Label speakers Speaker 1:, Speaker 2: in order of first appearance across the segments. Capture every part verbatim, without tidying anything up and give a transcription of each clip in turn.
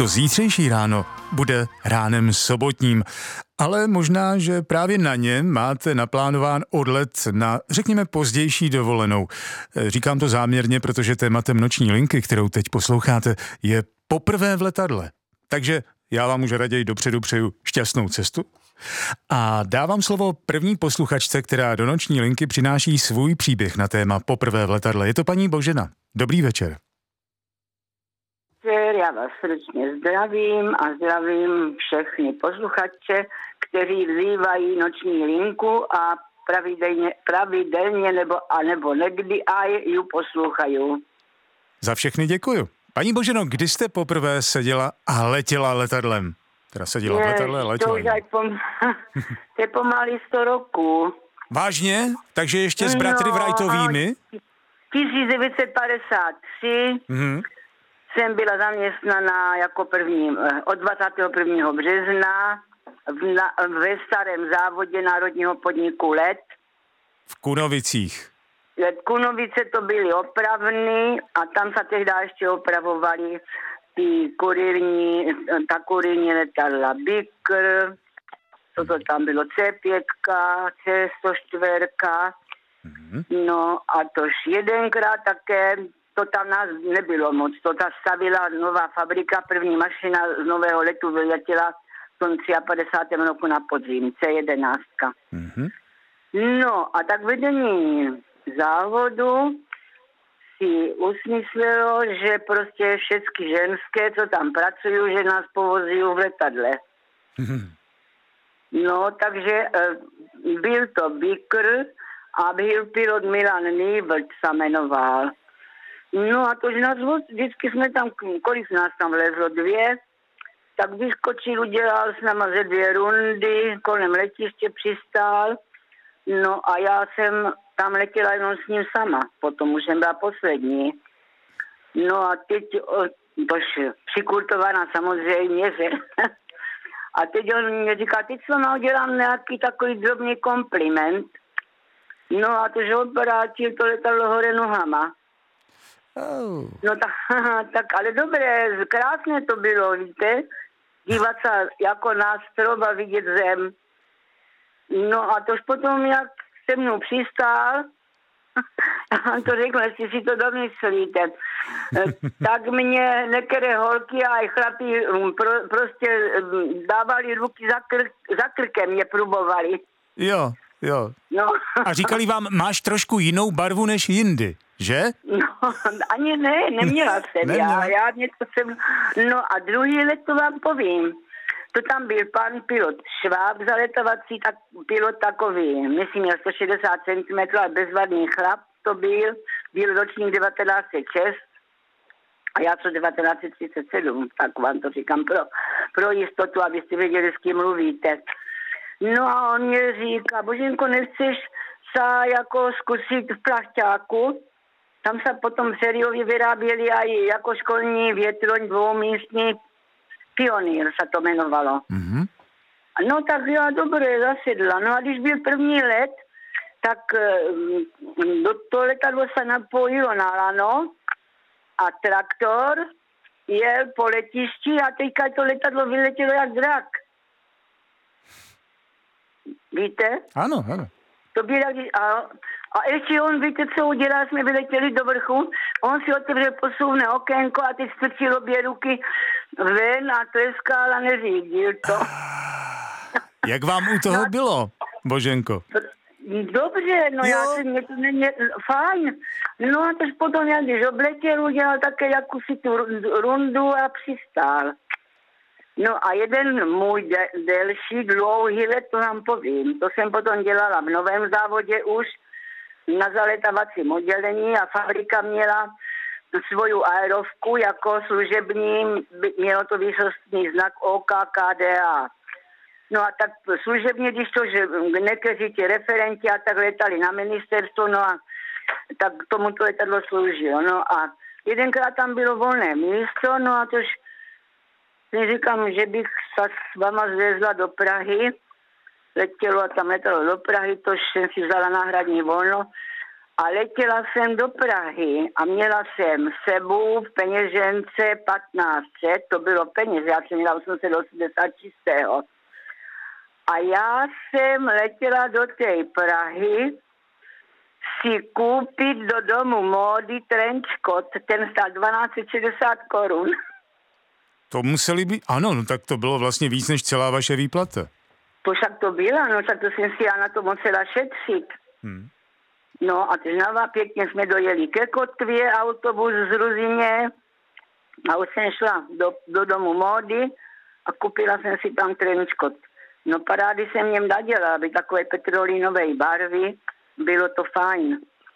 Speaker 1: To zítřejší ráno bude ránem sobotním, ale možná, že právě na ně máte naplánován odlet na, řekněme, pozdější dovolenou. Říkám to záměrně, protože tématem noční linky, kterou teď posloucháte, je poprvé v letadle. Takže já vám už raději dopředu přeju šťastnou cestu. A dávám slovo první posluchačce, která do noční linky přináší svůj příběh na téma poprvé v letadle. Je to paní Božena. Dobrý večer.
Speaker 2: Já vás srdečně zdravím a zdravím všechny posluchače, kteří vzývají noční linku a pravidelně, pravidelně nebo, a nebo někdy a ji poslouchají.
Speaker 1: Za všechny děkuju. Paní Boženo, kdy jste poprvé seděla a letěla letadlem? Teda seděla v letadle a letěla.
Speaker 2: To, pom... to je pomalu sto roků.
Speaker 1: Vážně? Takže ještě s bratry no, Wrightovými?
Speaker 2: tisíc devět set padesát tři mm-hmm. jsem byla zaměstnaná jako první, od dvacátého prvního března v na, ve starém závodě Národního podniku Let.
Speaker 1: V Kunovicích.
Speaker 2: Kunovice to byly opravny a tam se tehdy ještě opravovali ty kurírní, ta kurírní letadla Bikr, co to tam bylo, C pět, C sto čtyři, mm-hmm. no a tož jedenkrát také, to tam nás nebylo moc, to ta stavila nová fabrika, první mašina z nového letu vyletěla v tom padesátém třetím roku na podzim, C jedenáct. Mm-hmm. No a tak vedení závodu si usmyslelo, že prostě všechny ženské, co tam pracují, že nás povozí v letadle. Mm-hmm. No, takže byl to Bikr a byl pilot Milan Nývrt se jmenoval. No a to, že nás vždycky jsme tam, kolik z nás tam vlezlo, dvě, tak vyskočil, udělal s náma ze dvě rundy, kolem letiště přistál, no a já jsem tam letěla jenom s ním sama, potom už jsem byla poslední. No a teď, tož přikultovaná samozřejmě, že... A teď on mě říká, teď s váma udělám nějaký takový drobný kompliment. No a to, že obrátil to letadlo hore nohama. Oh. No tak, tak, ale dobré, krásné to bylo, víte, dívat se jako na strop a vidět zem. No a tož potom, jak se mnou přistál, to řeknu, jestli si to domyslíte, tak mě některé holky a i chlapi pro, prostě dávali ruky za, krk, za krkem, mě prubovali.
Speaker 1: Jo, jo.
Speaker 2: No.
Speaker 1: A říkali vám, máš trošku jinou barvu než jindy, že?
Speaker 2: No, ani ne, neměla jsem já, já něco jsem, no a druhý let to vám povím. To tam byl pan pilot Šváb zaletovací, tak pilot takový, myslím, měl sto šedesát centimetrů, ale bezvadný chlap to byl, byl ročník devatenáct set šest a já co devatenáct set třicet sedm, tak vám to říkám pro, pro jistotu, abyste věděli, s kým mluvíte. No a on mě říká, Boženko, nechceš se jako zkusit v plachťáku? Tam se potom sériově vyráběli i jako školní větroň dvoumístní, Pionýr se to jmenovalo. Mm-hmm. No tak já dobré zasedla. No a když byl první let, tak do toho letadlo se napojilo na lano a traktor jel po letišti a teďka to letadlo vyletělo jak drak. Víte?
Speaker 1: Ano, ano.
Speaker 2: To bylo, a, a ještě on, víte, co udělal, jsme vyletěli do vrchu, on si otevřel posuvné okénko a teď strčil obě ruky ven a tleskal a neřídil to.
Speaker 1: Jak vám u toho no, bylo, Boženko?
Speaker 2: Dobře, no jo. Já jsem, mě to není fajn. No a tož potom, jak když obletěl, udělal také jakousi tu rundu a přistál. No a jeden můj de- delší, dlouhý let, to vám povím. To jsem potom dělala v novém závodě už na zaletavacím oddělení a fabrika měla svoju aerovku jako služební, mělo to výsostný znak O K K D A. No a tak služebně, když to, že někteří ti referenti a tak letali na ministerstvo, no a tak tomu to letadlo sloužilo. No a jedenkrát tam bylo volné místo, no a tož říkám, že bych se s váma zvezla do Prahy, letělo a tam letalo do Prahy, tož jsem si vzala náhradní volno A letěla jsem do Prahy a měla jsem sebou v peněžence patnáct set, to bylo peněz, já jsem měla osm set osmdesát čistého. A já jsem letěla do té Prahy si koupit do domu módy trenčkot, ten stál dvanáct set šedesát korun.
Speaker 1: To museli být, ano, no tak to bylo vlastně víc než celá vaše výplata.
Speaker 2: To však to byla, no tak to jsem si já na to musela šetřit. Hmm. No a znova pěkně jsme dojeli ke Kotvě, autobus z Ruzině a už jsem šla do, do domu módy a koupila jsem si tam trenčkot. No parády jsem v něm nadělala, aby takové petrolínové barvy, bylo to fajn.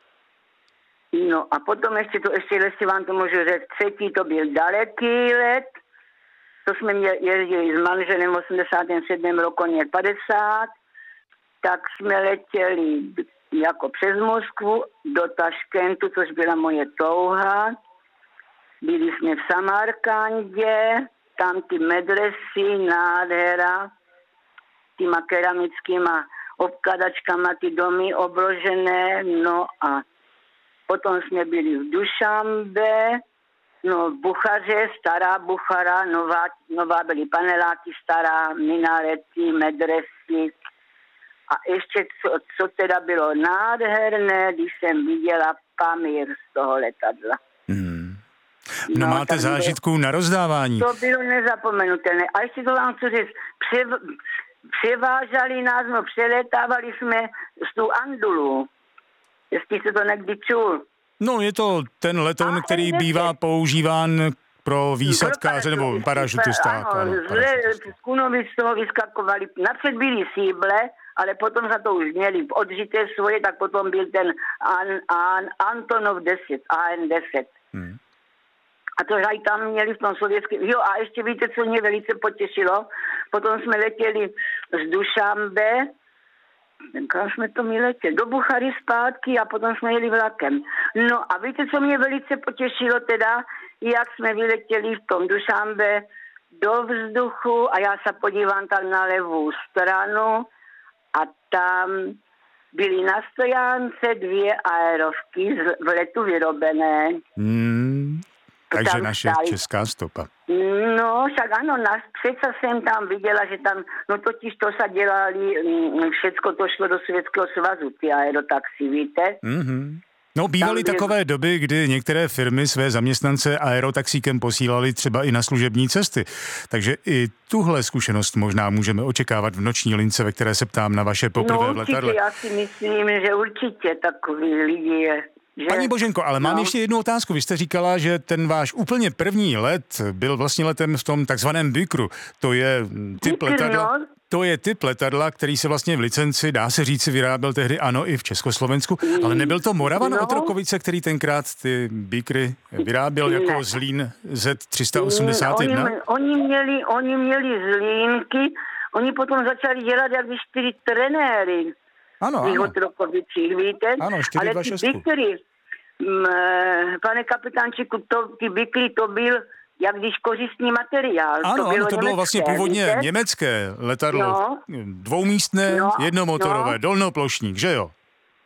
Speaker 2: No a potom ještě to, ještě jestli vám to můžu říct, třetí to byl daleký let, to jsme jezdili s manželem v osmdesátém sedmém roku padesát, tak jsme letěli jako přes Moskvu do Taškentu, což byla moje touha. Byli jsme v Samarkandě, tam ty medresy, nádhera, těma keramickýma obkladačkama, ty domy obložené, no a potom jsme byli v Dušanbe, no v Buchaře, stará Buchara, nová, nová byly paneláky, stará, minarety, medresy. A ještě, co, co teda bylo nádherné, když jsem viděla Pamír z toho letadla.
Speaker 1: Hmm. No, no máte zážitků na rozdávání.
Speaker 2: To bylo nezapomenutelné. A ještě to vám chci říct, přev, převážali nás, no přelétávali jsme z tu Andulu. Jestli se to někdy čul.
Speaker 1: No je to ten letoun, který bývá používán pro výsadkáře nebo parašutistáka.
Speaker 2: Ano, z Kunovic z toho vyskakovali. Napřed byli síble, ale potom za to už měli odžité svoje, tak potom byl ten An, An, Antonov deset, A N deset. Hmm. A to i tam měli v tom sovětském. Jo, a ještě víte, co mě velice potěšilo? Potom jsme letěli z Dušanbe, kam jsme to my letěli? Do Buchary zpátky a potom jsme jeli vlakem. No a víte, co mě velice potěšilo teda? Jak jsme vyletěli v tom Dušanbe do vzduchu a já se podívám tam na levou stranu a tam byly na stojánce dvě aerovky v letu vyrobené.
Speaker 1: Hmm, takže naše stáli česká stopa.
Speaker 2: No, však ano, nás, přece jsem tam viděla, že tam, no totiž to se dělali, všecko to šlo do Sovětského svazu, ty aerotaxi, víte?
Speaker 1: Mm-hmm. No, bývaly tam takové je... doby, kdy některé firmy své zaměstnance aerotaxíkem posílali třeba i na služební cesty. Takže i tuhle zkušenost možná můžeme očekávat v noční lince, ve které se ptám na vaše poprvé
Speaker 2: no,
Speaker 1: v letadle.
Speaker 2: Já si myslím, že určitě takový lidi je. Že...
Speaker 1: Paní Boženko, ale mám
Speaker 2: no.
Speaker 1: ještě jednu otázku. Vy jste říkala, že ten váš úplně první let byl vlastně letem v tom takzvaném Bykru. To je typ
Speaker 2: Bykr,
Speaker 1: letadla,
Speaker 2: no.
Speaker 1: to je typ letadla, který se vlastně v licenci, dá se říct, vyráběl tehdy, ano, i v Československu, mm. ale nebyl to Moravan no. Otrokovice, který tenkrát ty Bykry vyráběl ne. jako Zlín Z tři sta osmdesát jedna?
Speaker 2: Oni, oni, měli, oni měli Zlínky, oni potom začali dělat jak čtyři trenéry.
Speaker 1: Ano, ano.
Speaker 2: Otrokovicích, víte?
Speaker 1: Ano, čtyři,
Speaker 2: ale ty Bykry, m, pane kapitánčiku, to, ty Bykry, to byl jak když kořistní materiál.
Speaker 1: Ano,
Speaker 2: to bylo,
Speaker 1: ano, to bylo vlastně původně
Speaker 2: víte?
Speaker 1: německé letadlo. No. Dvoumístné,
Speaker 2: no.
Speaker 1: jednomotorové,
Speaker 2: no.
Speaker 1: dolnoplošník, že jo?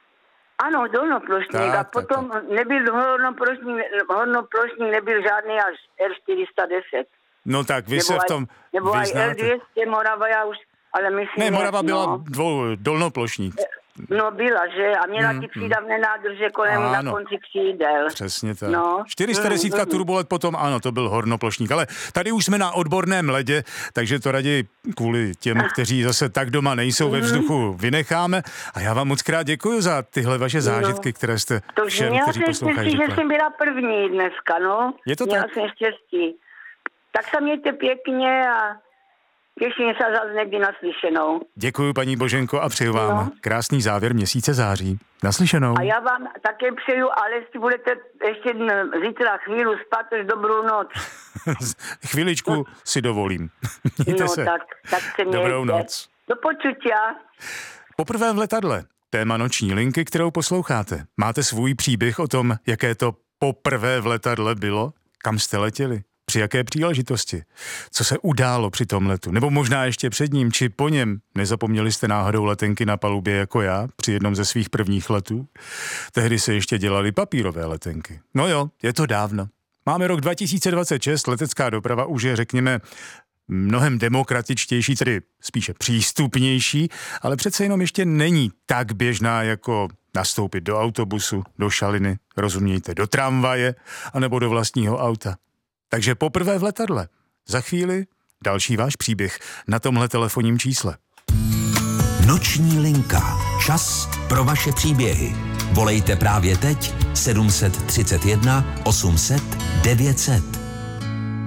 Speaker 2: Ano, dolnoplošník. Tak, a potom tak, tak. nebyl hornoplošník, hornoplošník nebyl žádný až R čtyři sta deset.
Speaker 1: No tak, vy
Speaker 2: nebo
Speaker 1: se v tom
Speaker 2: Nebo
Speaker 1: vyznáte.
Speaker 2: aj R dvě stě Morava, já už, ale myslím...
Speaker 1: Ne, Morava
Speaker 2: ne,
Speaker 1: byla
Speaker 2: no.
Speaker 1: dvou, dolnoplošník.
Speaker 2: No byla, že? A měla mm, ty přídavné mm. nádrže kolem ano, na konci křídel.
Speaker 1: Přesně tak.
Speaker 2: No.
Speaker 1: čtyři sta deset mm, turbolet potom, ano, to byl hornoplošník. Ale tady už jsme na odborném ledě, takže to raději kvůli těm, kteří zase tak doma nejsou ve vzduchu, vynecháme. A já vám moc krát děkuji za tyhle vaše zážitky, no. které jste
Speaker 2: to
Speaker 1: všem, kteří poslouchají,
Speaker 2: řekla. Že jsem byla první dneska, no.
Speaker 1: Je to
Speaker 2: měla
Speaker 1: tak?
Speaker 2: jsem štěstí. Tak se mějte pěkně a těším se zase někdy naslyšenou.
Speaker 1: Děkuji, paní Boženko, a přeju vám no. krásný závěr měsíce září. Naslyšenou.
Speaker 2: A já vám také přeju, ale jestli budete ještě zítra chvíli spát, už dobrou noc.
Speaker 1: Chviličku no. si dovolím. Mějte
Speaker 2: no,
Speaker 1: se.
Speaker 2: tak, tak se mějte.
Speaker 1: Dobrou noc.
Speaker 2: Do počutia.
Speaker 1: Poprvé v letadle. Téma noční linky, kterou posloucháte. Máte svůj příběh o tom, jaké to poprvé v letadle bylo? Kam jste letěli? Při jaké příležitosti? Co se událo při tom letu? Nebo možná ještě před ním, či po něm? Nezapomněli jste náhodou letenky na palubě jako já při jednom ze svých prvních letů? Tehdy se ještě dělaly papírové letenky. No jo, je to dávno. Máme rok dva tisíce dvacet šest, letecká doprava už je, řekněme, mnohem demokratičtější, tedy spíše přístupnější, ale přece jenom ještě není tak běžná jako nastoupit do autobusu, do šaliny, rozumějte, do tramvaje anebo do vlastního auta. Takže poprvé v letadle. Za chvíli další váš příběh na tomhle telefonním čísle.
Speaker 3: Noční linka. Čas pro vaše příběhy. Volejte právě teď sedm set třicet jedna osm set devět set.